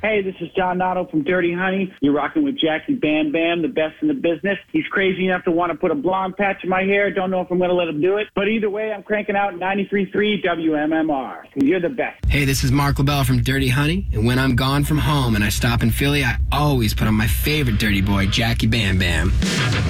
Hey, this is John Notto from Dirty Honey. You're rocking with Jackie Bam Bam, the best in the business. He's crazy enough to want to put a blonde patch in my hair. Don't know if I'm going to let him do it. But either way, I'm cranking out 93.3 WMMR. You're the best. Hey, this is Mark LaBelle from Dirty Honey. And when I'm gone from home and I stop in Philly, I always put on my favorite dirty boy, Jackie Bam Bam.